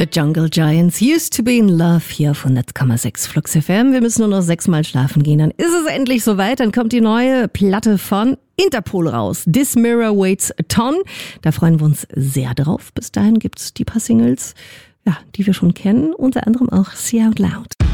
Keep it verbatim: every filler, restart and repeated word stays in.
The Jungle Giants, Used to be in Love, hier auf hundert Komma sechs Flux F M. Wir müssen nur noch sechsmal schlafen gehen, dann ist es endlich soweit. Dann kommt die neue Platte von Interpol raus. This Mirror Weighs a Ton. Da freuen wir uns sehr drauf. Bis dahin gibt's die paar Singles, ja, die wir schon kennen. Unter anderem auch See Out Loud.